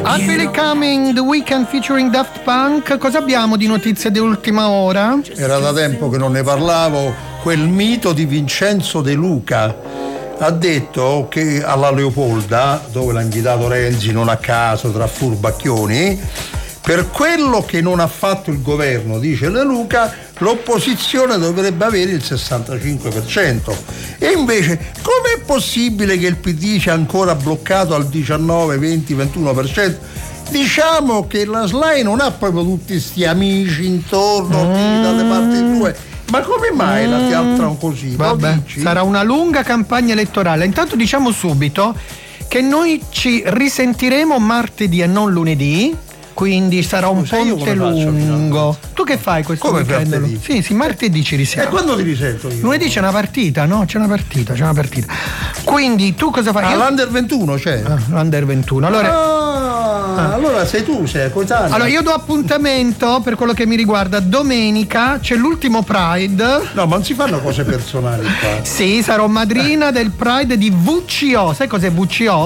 I Feel It Coming, The Weeknd featuring Daft Punk. Cosa abbiamo di notizie di ultima ora? Era da tempo che non ne parlavo. Quel mito di Vincenzo De Luca ha detto che alla Leopolda, dove l'ha invitato Renzi non a caso tra furbacchioni, per quello che non ha fatto il governo, dice De Luca, l'opposizione dovrebbe avere il 65%. E invece com'è possibile che il PD sia ancora bloccato al 19, 20, 21%? Diciamo che la SLAI non ha proprio tutti sti amici intorno dalle parti tue. Ma come mai la trattano così? Vabbè, sarà una lunga campagna elettorale. Intanto diciamo subito che noi ci risentiremo martedì e non lunedì, quindi sarà un ponte lungo. Tu che fai questo weekend? Martedì? Sì, martedì ci risentiamo. E quando ti risento io? Lunedì c'è una partita, no? C'è una partita. Quindi tu cosa fai? L'Under 21 c'è? L'Under 21. Allora sei coetaneo. Allora io do appuntamento per quello che mi riguarda. Domenica c'è l'ultimo Pride. No, ma non si fanno cose personali qua. Sì, sarò madrina del Pride di VCO. Sai cos'è VCO?